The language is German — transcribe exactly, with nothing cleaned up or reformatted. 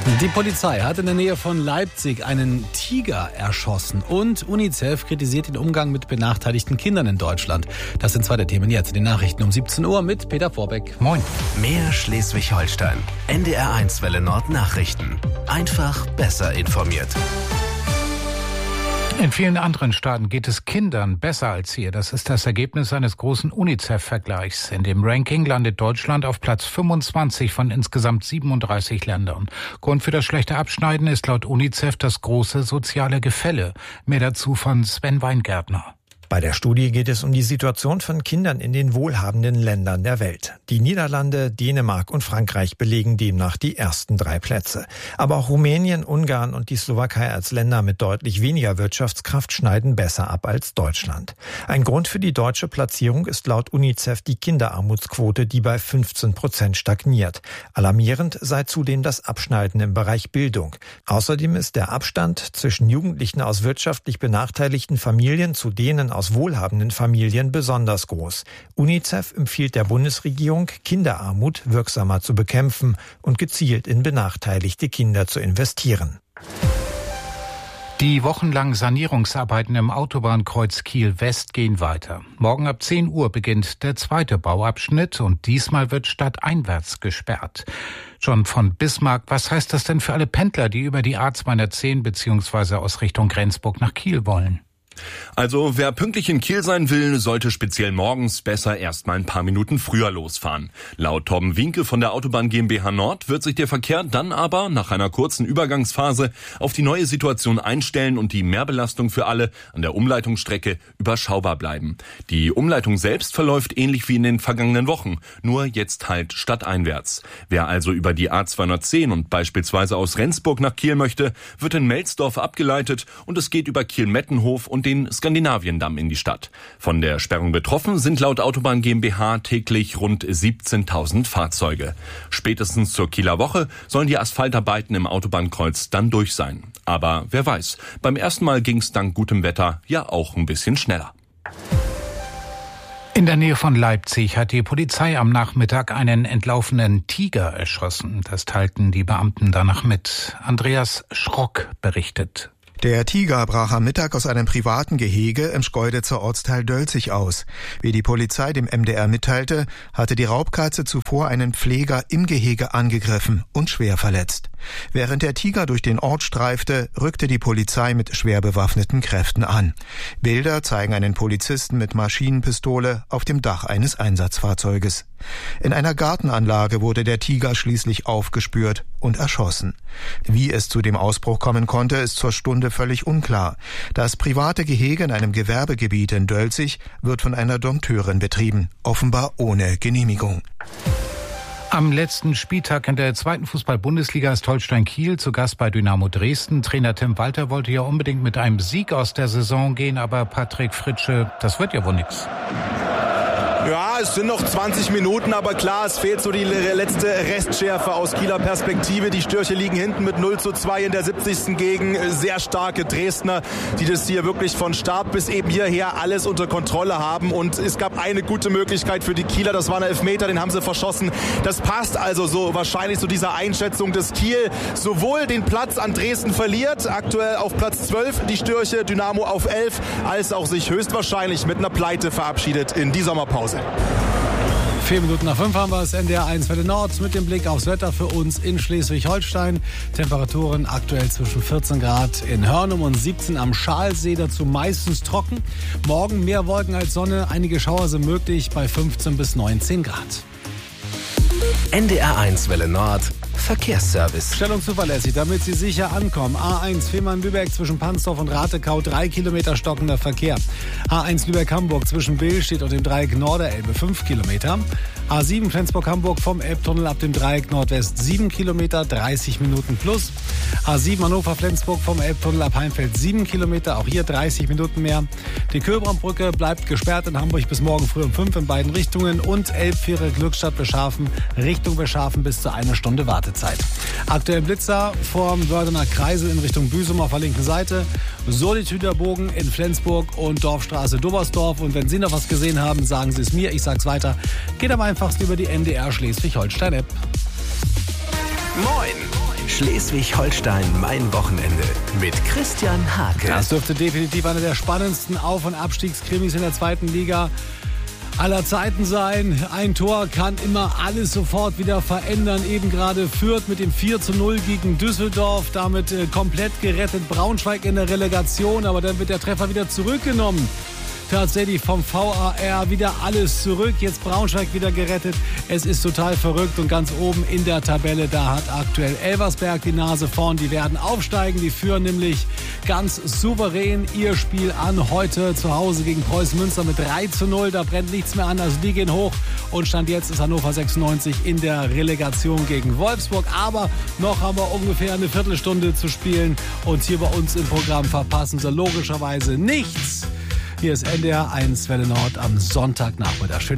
Die Polizei hat in der Nähe von Leipzig einen Tiger erschossen und UNICEF kritisiert den Umgang mit benachteiligten Kindern in Deutschland. Das sind zwei der Themen jetzt in den Nachrichten um siebzehn Uhr mit Peter Vorbeck. Moin. Mehr Schleswig-Holstein. N D R eins Welle Nord Nachrichten. Einfach besser informiert. In vielen anderen Staaten geht es Kindern besser als hier. Das ist das Ergebnis eines großen UNICEF-Vergleichs. In dem Ranking landet Deutschland auf Platz fünfundzwanzig von insgesamt siebenunddreißig Ländern. Grund für das schlechte Abschneiden ist laut UNICEF das große soziale Gefälle. Mehr dazu von Sven Weingärtner. Bei der Studie geht es um die Situation von Kindern in den wohlhabenden Ländern der Welt. Die Niederlande, Dänemark und Frankreich belegen demnach die ersten drei Plätze. Aber auch Rumänien, Ungarn und die Slowakei als Länder mit deutlich weniger Wirtschaftskraft schneiden besser ab als Deutschland. Ein Grund für die deutsche Platzierung ist laut UNICEF die Kinderarmutsquote, die bei fünfzehn Prozent stagniert. Alarmierend sei zudem das Abschneiden im Bereich Bildung. Außerdem ist der Abstand zwischen Jugendlichen aus wirtschaftlich benachteiligten Familien zu denen aus wohlhabenden Familien besonders groß. UNICEF empfiehlt der Bundesregierung, Kinderarmut wirksamer zu bekämpfen und gezielt in benachteiligte Kinder zu investieren. Die wochenlangen Sanierungsarbeiten im Autobahnkreuz Kiel-West gehen weiter. Morgen ab zehn Uhr beginnt der zweite Bauabschnitt und diesmal wird stadteinwärts gesperrt. John von Bismarck, was heißt das denn für alle Pendler, die über die A zweihundertzehn bzw. aus Richtung Rendsburg nach Kiel wollen? Also wer pünktlich in Kiel sein will, sollte speziell morgens besser erst mal ein paar Minuten früher losfahren. Laut Torben Winke von der Autobahn GmbH Nord wird sich der Verkehr dann aber nach einer kurzen Übergangsphase auf die neue Situation einstellen und die Mehrbelastung für alle an der Umleitungsstrecke überschaubar bleiben. Die Umleitung selbst verläuft ähnlich wie in den vergangenen Wochen, nur jetzt halt stadteinwärts. Wer also über die A zweihundertzehn und beispielsweise aus Rendsburg nach Kiel möchte, wird in Melsdorf abgeleitet und es geht über Kiel-Mettenhof und den Skandinaviendamm in die Stadt. Von der Sperrung betroffen sind laut Autobahn GmbH täglich rund siebzehntausend Fahrzeuge. Spätestens zur Kieler Woche sollen die Asphaltarbeiten im Autobahnkreuz dann durch sein. Aber wer weiß, beim ersten Mal ging es dank gutem Wetter ja auch ein bisschen schneller. In der Nähe von Leipzig hat die Polizei am Nachmittag einen entlaufenen Tiger erschossen. Das teilten die Beamten danach mit. Andreas Schrock berichtet. Der Tiger brach am Mittag aus einem privaten Gehege im Schkeuditzer Ortsteil Dölzig aus. Wie die Polizei dem M D R mitteilte, hatte die Raubkatze zuvor einen Pfleger im Gehege angegriffen und schwer verletzt. Während der Tiger durch den Ort streifte, rückte die Polizei mit schwer bewaffneten Kräften an. Bilder zeigen einen Polizisten mit Maschinenpistole auf dem Dach eines Einsatzfahrzeuges. In einer Gartenanlage wurde der Tiger schließlich aufgespürt und erschossen. Wie es zu dem Ausbruch kommen konnte, ist zur Stunde völlig unklar. Das private Gehege in einem Gewerbegebiet in Dölzig wird von einer Dompteurin betrieben, offenbar ohne Genehmigung. Am letzten Spieltag in der zweiten Fußball-Bundesliga ist Holstein Kiel zu Gast bei Dynamo Dresden. Trainer Tim Walter wollte ja unbedingt mit einem Sieg aus der Saison gehen, aber Patrick Fritsche, das wird ja wohl nix. Ja, es sind noch zwanzig Minuten, aber klar, es fehlt so die letzte Restschärfe aus Kieler Perspektive. Die Störche liegen hinten mit null zu zwei in der siebzigsten gegen sehr starke Dresdner, die das hier wirklich von Start bis eben hierher alles unter Kontrolle haben. Und es gab eine gute Möglichkeit für die Kieler, das war ein Elfmeter, den haben sie verschossen. Das passt also so wahrscheinlich zu dieser Einschätzung, dass Kiel sowohl den Platz an Dresden verliert, aktuell auf Platz zwölf, die Störche, Dynamo auf elf, als auch sich höchstwahrscheinlich mit einer Pleite verabschiedet in die Sommerpause. Vier Minuten nach fünf haben wir es, N D R eins Welle Nord mit dem Blick aufs Wetter für uns in Schleswig-Holstein. Temperaturen aktuell zwischen vierzehn Grad in Hörnum und siebzehn am Schalsee, dazu meistens trocken. Morgen mehr Wolken als Sonne, einige Schauer sind möglich bei fünfzehn bis neunzehn Grad. N D R eins Welle Nord Verkehrsservice. Stellung zuverlässig, damit Sie sicher ankommen. A eins Fehmarn-Lübeck zwischen Pansdorf und Ratekau, drei Kilometer stockender Verkehr. A eins Lübeck-Hamburg zwischen Billstedt und dem Dreieck Norderelbe, fünf Kilometer. A sieben Flensburg-Hamburg vom Elbtunnel ab dem Dreieck Nordwest, sieben Kilometer, dreißig Minuten plus. A sieben Hannover-Flensburg vom Elbtunnel ab Heimfeld, sieben Kilometer, auch hier dreißig Minuten mehr. Die Köhlbrandbrücke bleibt gesperrt in Hamburg bis morgen früh um fünf in beiden Richtungen. Und Elbfähre Glückstadt-Beschafen, Richtung Beschafen bis zu einer Stunde Wartezeit. Aktuell Blitzer vorm Wördener Kreisel in Richtung Büsum auf der linken Seite. Solitüderbogen in Flensburg und Dorfstraße Dobersdorf. Und wenn Sie noch was gesehen haben, sagen Sie es mir, ich sag's weiter. Geht am einfachsten über die N D R Schleswig-Holstein-App. Moin! Schleswig-Holstein mein Wochenende mit Christian Hake. Das dürfte definitiv einer der spannendsten Auf- und Abstiegskrimis in der zweiten Liga aller Zeiten sein. Ein Tor kann immer alles sofort wieder verändern. Eben gerade Fürth mit dem vier zu null gegen Düsseldorf. Damit äh, komplett gerettet. Braunschweig in der Relegation. Aber dann wird der Treffer wieder zurückgenommen. Tatsächlich vom V A R wieder alles zurück. Jetzt Braunschweig wieder gerettet. Es ist total verrückt. Und ganz oben in der Tabelle, da hat aktuell Elversberg die Nase vorn. Die werden aufsteigen. Die führen nämlich ganz souverän ihr Spiel an. Heute zu Hause gegen Preußen Münster mit drei zu null. Da brennt nichts mehr an. Also die gehen hoch. Und Stand jetzt ist Hannover sechsundneunzig in der Relegation gegen Wolfsburg. Aber noch haben wir ungefähr eine Viertelstunde zu spielen. Und hier bei uns im Programm verpassen sie logischerweise nichts. Hier ist N D R eins Welle Nord am Sonntagnachmittag. Schön